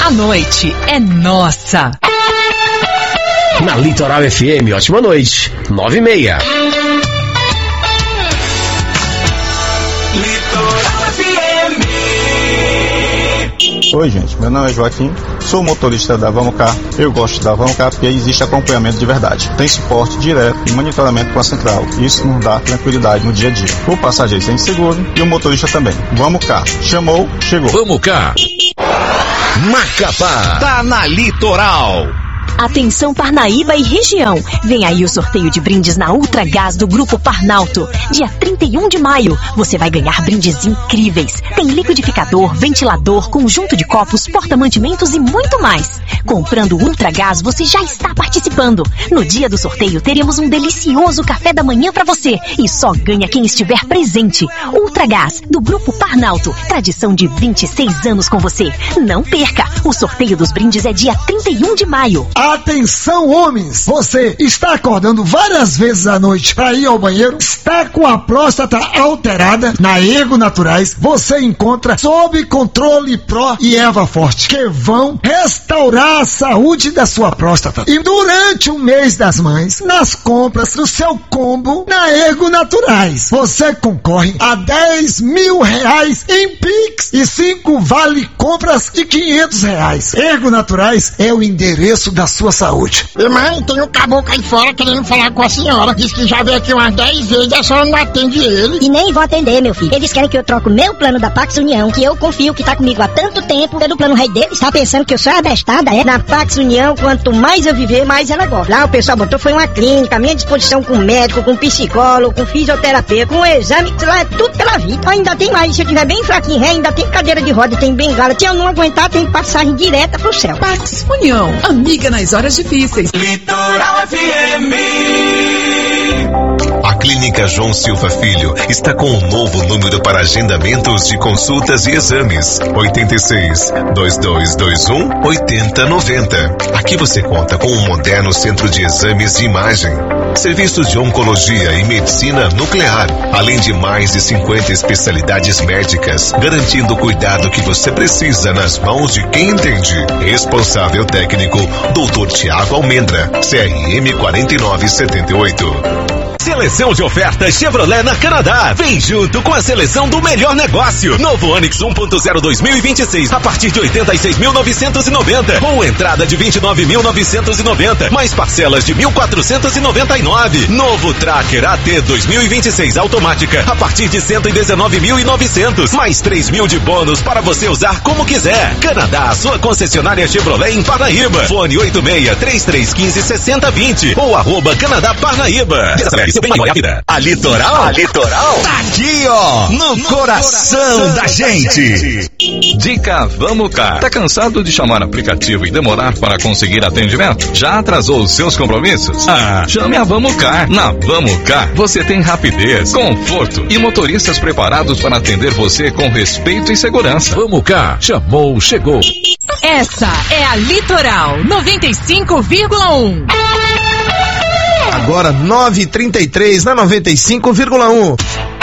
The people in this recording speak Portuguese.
A noite é nossa. Na Litoral FM, ótima noite, 9h30. Oi gente, meu nome é Joaquim, sou motorista da Vamos Car. Eu gosto da Vamos Car porque existe acompanhamento de verdade. Tem suporte direto e monitoramento com a central. Isso nos dá tranquilidade no dia a dia. O passageiro sente seguro e o motorista também. Vamos Car, chamou, chegou. Vamos Car. Macapá tá na Litoral. Atenção Parnaíba e região, vem aí o sorteio de brindes na Ultragás do Grupo Parnalto. Dia 31 de maio, você vai ganhar brindes incríveis. Tem liquidificador, ventilador, conjunto de copos, porta-mantimentos e muito mais. Comprando Ultragás, você já está participando. No dia do sorteio, teremos um delicioso café da manhã para você. E só ganha quem estiver presente. Ultragás, do Grupo Parnalto. Tradição de 26 anos com você. Não perca! O sorteio dos brindes é dia 31 de maio. Atenção, homens! Você está acordando várias vezes à noite para ir ao banheiro? Está com a próstata alterada? Na Ergo Naturais, você encontra sob controle Pro e Erva Forte, que vão restaurar a saúde da sua próstata. E durante o mês das mães, nas compras do seu combo na Ergo Naturais, você concorre a R$10 mil em Pix e 5 vale compras de R$500. Ergo Naturais é o endereço da sua saúde. E mãe, tem um caboclo aí fora querendo falar com a senhora. Diz que já veio aqui umas 10 vezes e a senhora não atende ele. E nem vou atender, meu filho. Eles querem que eu troque o meu plano da Pax União, que eu confio que tá comigo há tanto tempo, pelo plano rei deles. Tá pensando que eu sou abestada, é? Na Pax União, quanto mais eu viver, mais ela gosta. Lá o pessoal botou, foi uma clínica, à minha disposição com médico, com psicólogo, com fisioterapeuta, com exame, lá é tudo pela vida. Ainda tem mais, se eu tiver bem fraquinho, ainda tem cadeira de roda, tem bengala. Se eu não aguentar, tem passagem direta pro céu. Pax União, amiga nas horas difíceis. Litoral FM. A Clínica João Silva Filho está com um novo número para agendamentos de consultas e exames. 86-2221-8090. Aqui você conta com um moderno centro de exames de imagem, serviços de oncologia e medicina nuclear, além de mais de 50 especialidades médicas, garantindo o cuidado que você precisa nas mãos de quem entende. Responsável técnico, Dr. Tiago Almendra, CRM 4978. Seleção de ofertas Chevrolet na Canadá. Vem junto com a seleção do melhor negócio. Novo Onix 1.0 2026 a partir de 86.990 ou entrada de 29.990 mais parcelas de 1.499. Novo Tracker AT 2026 automática a partir de 119.900 mais 3.000 de bônus para você usar como quiser. Canadá, sua concessionária Chevrolet em Parnaíba. Fone 86-3315-6020 ou @Canadá Parnaíba. Seu bem maior é a vida. A Litoral tá aqui, ó, no coração da gente. Dica Vamos Car. Tá cansado de chamar aplicativo e demorar para conseguir atendimento? Já atrasou os seus compromissos? Chame a Vamos Car. Na Vamos Car você tem rapidez, conforto e motoristas preparados para atender você com respeito e segurança. Vamos Car. Chamou, chegou. Essa é a Litoral 95,1. Agora 9h33 na 95,1.